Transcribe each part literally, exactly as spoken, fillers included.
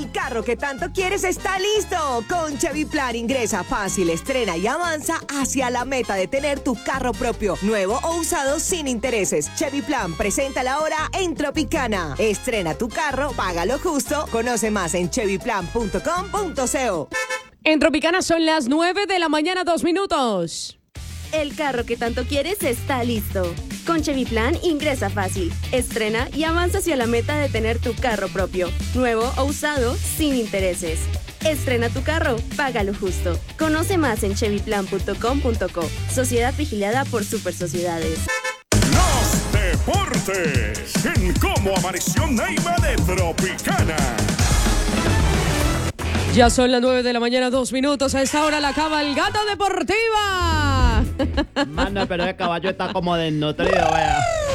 El carro que tanto quieres está listo. Con Chevy Plan ingresa fácil, estrena y avanza hacia la meta de tener tu carro propio, nuevo o usado sin intereses. Chevy Plan presenta la hora en Tropicana. Estrena tu carro, paga lo justo. Conoce más en chevy plan punto com punto co. En Tropicana son las nueve de la mañana, dos minutos. El carro que tanto quieres está listo. Con Chevy Plan ingresa fácil, estrena y avanza hacia la meta de tener tu carro propio, nuevo o usado, sin intereses. Estrena tu carro, págalo justo. Conoce más en chevy plan punto com punto co. Sociedad vigilada por Super Sociedades. Los deportes en Cómo Amaneció Neiva de Tropicana. Ya son las nueve de la mañana, dos minutos. A esta hora la cabalgata deportiva. Mano, pero el caballo está como desnutrido, vea.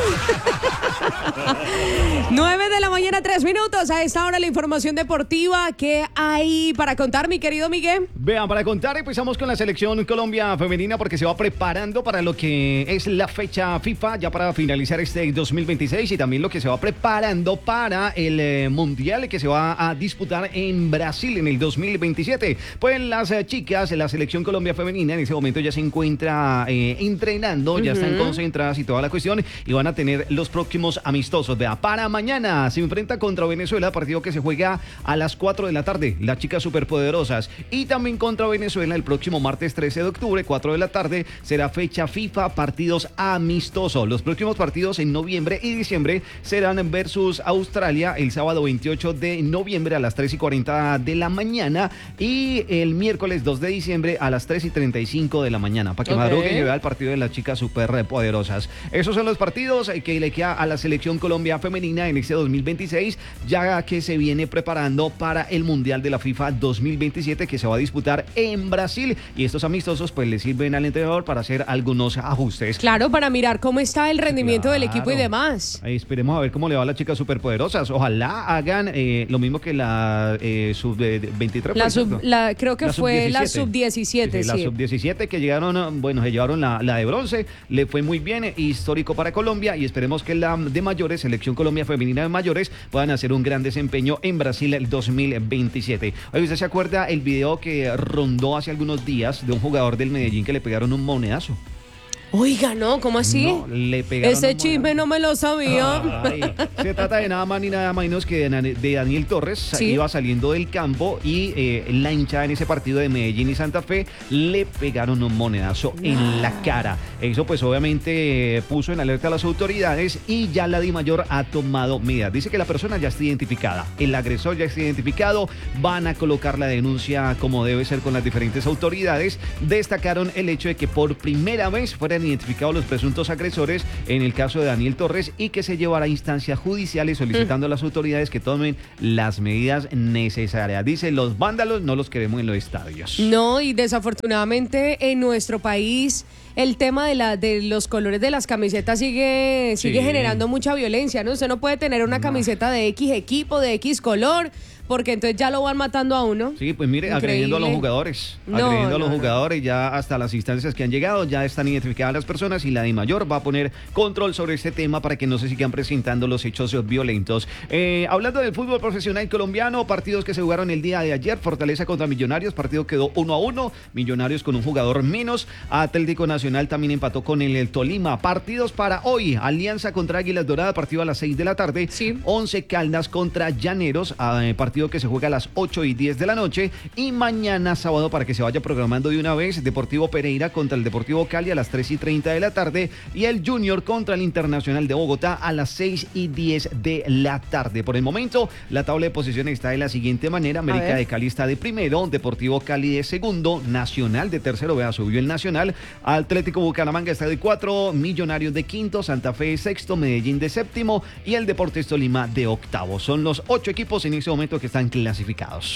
nueve de la mañana, tres minutos. A esta hora la información deportiva que hay para contar, mi querido Miguel. Vean, para contar, empezamos con la selección Colombia femenina porque se va preparando para lo que es la fecha FIFA, ya para finalizar este dos mil veintiséis, y también lo que se va preparando para el eh, Mundial que se va a disputar en Brasil en el dos mil veintisiete. Pues las eh, chicas, la selección Colombia femenina en ese momento ya se encuentra eh, entrenando, uh-huh. ya están concentradas y toda la cuestión, y van a tener los próximos amistosos. Vea, para mañana se enfrenta contra Venezuela, partido que se juega a las cuatro de la tarde, las chicas superpoderosas, y también contra Venezuela el próximo martes trece de octubre, cuatro de la tarde, será fecha FIFA, partidos amistosos. Los próximos partidos en noviembre y diciembre serán versus Australia el sábado veintiocho de noviembre a las tres y cuarenta de la mañana, y el miércoles dos de diciembre a las tres y treinta y cinco de la mañana, para que okay. madruguen y vea el partido de las chicas superpoderosas. Esos son los partidos que le queda a la selección Colombia femenina en este dos mil veintiséis, ya que se viene preparando para el Mundial de la FIFA dos mil veintisiete que se va a disputar en Brasil, y estos amistosos pues le sirven al entrenador para hacer algunos ajustes. Claro, para mirar cómo está el rendimiento claro. del equipo y demás. Ahí esperemos a ver cómo le va a las chicas superpoderosas. Ojalá hagan eh, lo mismo que la eh, sub veintitrés. La sub, la, creo que la fue la sub diecisiete. Sí, sí, sí. La sub diecisiete que llegaron, bueno, se llevaron la, la de bronce, le fue muy bien, histórico para Colombia, y esperemos que la de mayores, selección Colombia femenina de mayores, puedan hacer un gran desempeño en Brasil el dos mil veintisiete. Oye, ¿usted se acuerda el video que rondó hace algunos días de un jugador del Medellín que le pegaron un monedazo? Oiga, no, ¿cómo así? No, le pegaron Ese chisme no me lo sabía. Ay, se trata de nada más ni nada menos que de, de Daniel Torres. ¿Sí? Iba saliendo del campo y eh, la hinchada en ese partido de Medellín y Santa Fe le pegaron un monedazo no. en la cara. Eso pues obviamente eh, puso en alerta a las autoridades, y ya la DIMAYOR ha tomado medidas. Dice que la persona ya está identificada, el agresor ya está identificado, van a colocar la denuncia como debe ser con las diferentes autoridades. Destacaron el hecho de que por primera vez fueran identificados los presuntos agresores en el caso de Daniel Torres, y que se llevará a instancias judiciales solicitando mm. a las autoridades que tomen las medidas necesarias. Dice, los vándalos no los queremos en los estadios. No, y desafortunadamente en nuestro país el tema de la de los colores de las camisetas sigue sigue sí. generando mucha violencia, ¿no? Usted no puede tener una no. camiseta de X equipo, de X color, porque entonces ya lo van matando a uno. Sí, pues mire, Increíble. agrediendo a los jugadores, no, agrediendo no, a los no. jugadores, ya hasta las instancias que han llegado, ya están identificadas las personas, y la DIMAYOR va a poner control sobre este tema para que no se sigan presentando los hechos violentos. Eh, hablando del fútbol profesional colombiano, partidos que se jugaron el día de ayer: Fortaleza contra Millonarios, partido quedó uno a uno, Millonarios con un jugador menos. Atlético Nacional también empató con el, el Tolima. Partidos para hoy: Alianza contra Águilas Doradas, partido a las seis de la tarde. Sí. Once Caldas contra Llaneros, eh, partido que se juega a las ocho y diez de la noche. Y mañana sábado, para que se vaya programando de una vez, Deportivo Pereira contra el Deportivo Cali a las tres y treinta de la tarde, y el Junior contra el Internacional de Bogotá a las seis y diez de la tarde. Por el momento, la tabla de posiciones está de la siguiente manera: América de Cali está de primero, Deportivo Cali de segundo, Nacional de tercero, vea, subió el Nacional, Atlético Bucaramanga está de cuatro, Millonarios de quinto, Santa Fe de sexto, Medellín de séptimo, y el Deportes Tolima de octavo. Son los ocho equipos en este momento que están clasificados.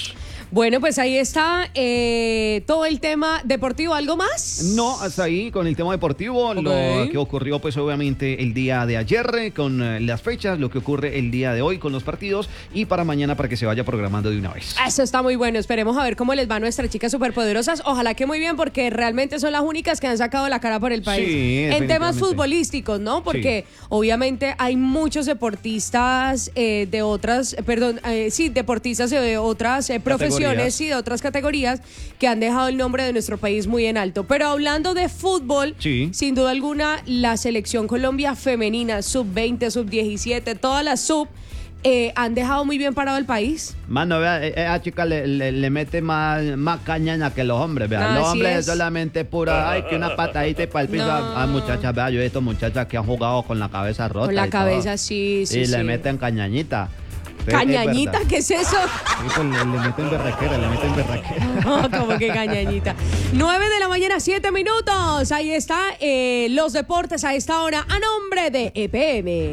Bueno, pues ahí está eh, todo el tema deportivo. ¿Algo más? No, hasta ahí con el tema deportivo, Okay. Lo que ocurrió pues obviamente el día de ayer eh, con eh, las fechas, lo que ocurre el día de hoy con los partidos y para mañana para que se vaya programando de una vez. Eso está muy bueno. Esperemos a ver cómo les va a nuestras chicas superpoderosas. Ojalá que muy bien, porque realmente son las únicas que han sacado la cara por el país. Sí, en temas definitivamente. futbolísticos, ¿no? Porque Sí. obviamente hay muchos deportistas eh, de otras, eh, perdón, eh, sí, deportistas de otras eh, profesiones y de otras categorías que han dejado el nombre de nuestro país muy en alto. Pero hablando de fútbol, Sí. sin duda alguna, la selección Colombia femenina, sub veinte, sub diecisiete, todas las sub, eh, han dejado muy bien parado el país. Mano, vea, e- esa chica le, le, le mete más, más cañana que los hombres, vea. Los Así hombres es. solamente pura, ay, que una patadita y para el piso. No. Hay muchachas, vea, yo he visto muchachas que han jugado con la cabeza rota. Con la y cabeza, todo. sí, sí, Y sí. le meten cañañita. Pero es ¿Cañañita? verdad. ¿Qué es eso? Sí, pues, le, le meten berraquera, le meten berraquera. No, como que cañañita. nueve de la mañana, siete minutos. Ahí está eh, los deportes a esta hora a nombre de E P M.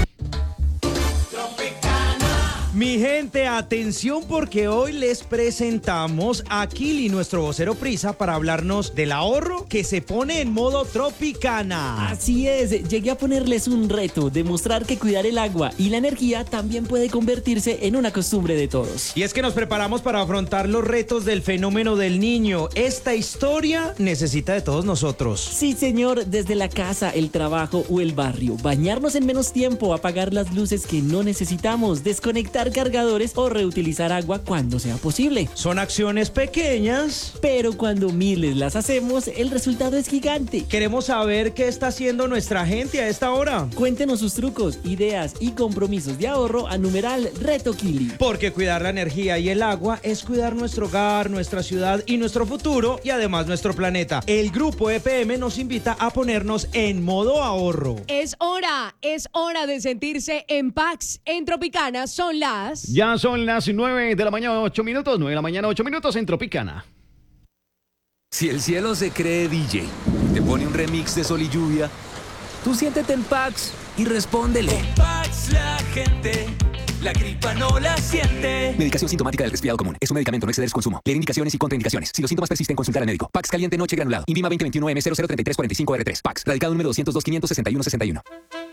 Mi gente, atención porque hoy les presentamos a Kili, nuestro vocero Prisa, para hablarnos del ahorro que se pone en modo Tropicana. Así es, llegué a ponerles un reto, demostrar que cuidar el agua y la energía también puede convertirse en una costumbre de todos. Y es que nos preparamos para afrontar los retos del fenómeno del niño. Esta historia necesita de todos nosotros. Sí, señor, desde la casa, el trabajo o el barrio, bañarnos en menos tiempo, apagar las luces que no necesitamos, desconectar cargadores o reutilizar agua cuando sea posible. Son acciones pequeñas. Pero cuando miles las hacemos, el resultado es gigante. Queremos saber qué está haciendo nuestra gente a esta hora. Cuéntenos sus trucos, ideas y compromisos de ahorro a numeral Reto Kili. Porque cuidar la energía y el agua es cuidar nuestro hogar, nuestra ciudad y nuestro futuro y además nuestro planeta. El grupo E P M nos invita a ponernos en modo ahorro. Es hora, es hora de sentirse en Pax. En Tropicana son las... Ya son las nueve de la mañana, ocho minutos, nueve de la mañana, ocho minutos en Tropicana. Si el cielo se cree D J, te pone un remix de Sol y Lluvia, tú siéntete en Pax y respóndele. Pax la gente, la gripa no la siente. Medicación sintomática del resfriado común. Es un medicamento, no exceder su consumo. Leer indicaciones y contraindicaciones. Si los síntomas persisten, consultar al médico. Pax caliente noche granulado. Invima veinte veintiuno M cero cero treinta y tres cuarenta y cinco R tres. Pax. Radicado número doscientos dos, quinientos sesenta y uno sesenta y uno.